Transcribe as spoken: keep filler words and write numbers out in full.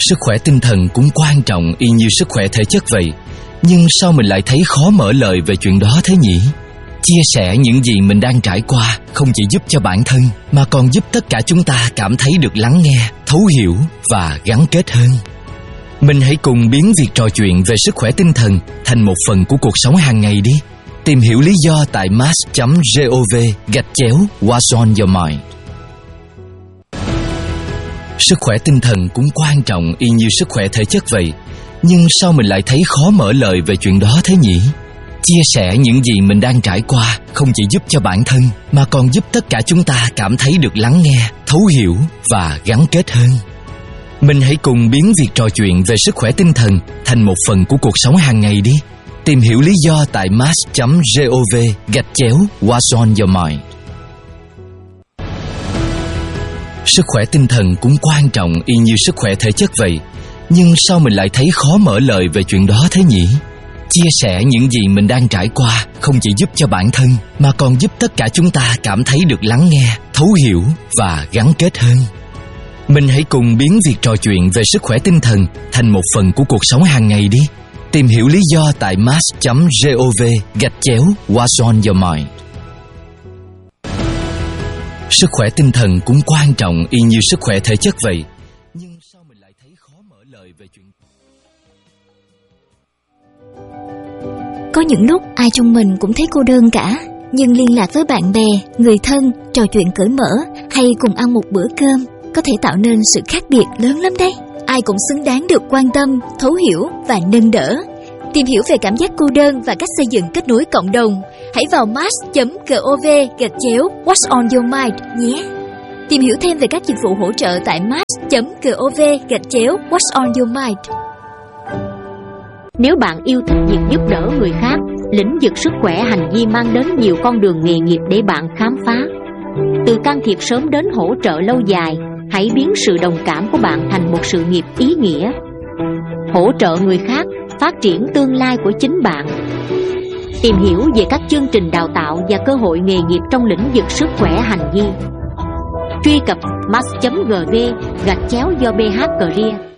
Sức khỏe tinh thần cũng quan trọng y như sức khỏe thể chất vậy. Nhưng sao mình lại thấy khó mở lời về chuyện đó thế nhỉ? Chia sẻ những gì mình đang trải qua không chỉ giúp cho bản thân, mà còn giúp tất cả chúng ta cảm thấy được lắng nghe, thấu hiểu và gắn kết hơn. Mình hãy cùng biến việc trò chuyện về sức khỏe tinh thần thành một phần của cuộc sống hàng ngày đi. Tìm hiểu lý do tại mass chấm gov gạch chéo What's on your mind. Sức khỏe tinh thần cũng quan trọng y như sức khỏe thể chất vậy. Nhưng sao mình lại thấy khó mở lời về chuyện đó thế nhỉ? Chia sẻ những gì mình đang trải qua không chỉ giúp cho bản thân, mà còn giúp tất cả chúng ta cảm thấy được lắng nghe, thấu hiểu và gắn kết hơn. Mình hãy cùng biến việc trò chuyện về sức khỏe tinh thần thành một phần của cuộc sống hàng ngày đi. Tìm hiểu lý do tại mass chấm gov gạch chéo What's on your mind. Sức khỏe tinh thần cũng quan trọng y như sức khỏe thể chất vậy. Nhưng sao mình lại thấy khó mở lời về chuyện đó thế nhỉ? Chia sẻ những gì mình đang trải qua không chỉ giúp cho bản thân, mà còn giúp tất cả chúng ta cảm thấy được lắng nghe, thấu hiểu và gắn kết hơn. Mình hãy cùng biến việc trò chuyện về sức khỏe tinh thần thành một phần của cuộc sống hàng ngày đi. Tìm hiểu lý do tại mass chấm gov gạch chéo What's on your mind. Sức khỏe tinh thần cũng quan trọng y như sức khỏe thể chất vậy. Nhưng sao mình lại thấy khó mở lời về chuyện... Có những lúc ai trong mình cũng thấy cô đơn cả, nhưng liên lạc với bạn bè, người thân, trò chuyện cởi mở hay cùng ăn một bữa cơm có thể tạo nên sự khác biệt lớn lắm đấy. Ai cũng xứng đáng được quan tâm, thấu hiểu và nâng đỡ. Tìm hiểu về cảm giác cô đơn và cách xây dựng kết nối cộng đồng, hãy vào mass chấm gov gạch chéo What's on your mind nhé. Tìm hiểu thêm về các dịch vụ hỗ trợ tại mass chấm gov gạch chéo What's on your mind. Nếu bạn yêu thích việc giúp đỡ người khác, lĩnh vực sức khỏe hành vi mang đến nhiều con đường nghề nghiệp để bạn khám phá. Từ can thiệp sớm đến hỗ trợ lâu dài, hãy biến sự đồng cảm của bạn thành một sự nghiệp ý nghĩa. Hỗ trợ người khác, phát triển tương lai của chính bạn. Tìm hiểu về các chương trình đào tạo và cơ hội nghề nghiệp trong lĩnh vực sức khỏe hành vi. Truy cập mass chấm gov gạch chéo do bê hát career.